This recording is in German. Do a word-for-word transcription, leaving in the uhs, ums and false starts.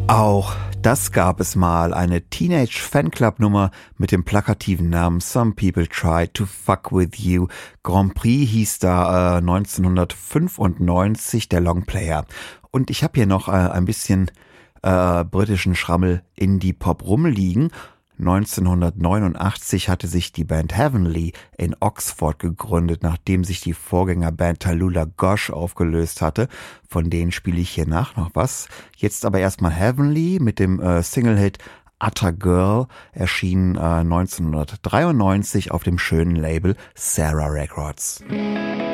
Auch das gab es mal, eine Teenage-Fanclub-Nummer mit dem plakativen Namen Some People Try to Fuck With You. Grand Prix hieß da äh, neunzehnhundertfünfundneunzig der Longplayer. Und ich habe hier noch äh, ein bisschen äh, britischen Schrammel Indie-Pop rumliegen. neunzehnhundertneunundachtzig hatte sich die Band Heavenly in Oxford gegründet, nachdem sich die Vorgängerband Tallulah Gosh aufgelöst hatte. Von denen spiele ich hier nach noch was. Jetzt aber erstmal Heavenly mit dem äh, Single-Hit Utter Girl, erschien äh, neunzehnhundertdreiundneunzig auf dem schönen Label Sarah Records.